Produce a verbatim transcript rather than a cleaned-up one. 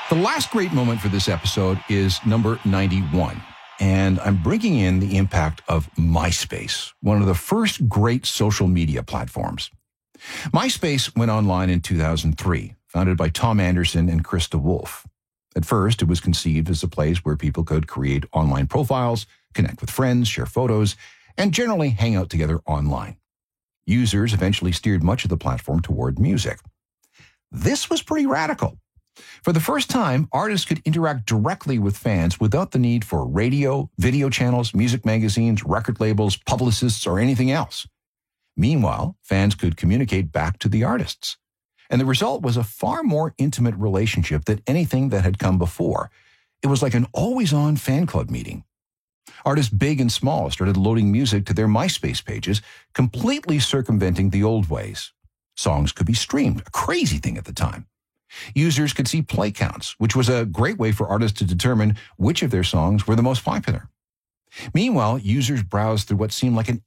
The last great moment for this episode is number ninety-one, and I'm bringing in the impact of MySpace, one of the first great social media platforms. MySpace went online in two thousand three, founded by Tom Anderson and Krista Wolf. At first, it was conceived as a place where people could create online profiles, connect with friends, share photos, and generally hang out together online. Users eventually steered much of the platform toward music. This was pretty radical. For the first time, artists could interact directly with fans without the need for radio, video channels, music magazines, record labels, publicists, or anything else. Meanwhile, fans could communicate back to the artists. And the result was a far more intimate relationship than anything that had come before. It was like an always-on fan club meeting. Artists big and small started loading music to their MySpace pages, completely circumventing the old ways. Songs could be streamed, a crazy thing at the time. Users could see play counts, which was a great way for artists to determine which of their songs were the most popular. Meanwhile, users browsed through what seemed like an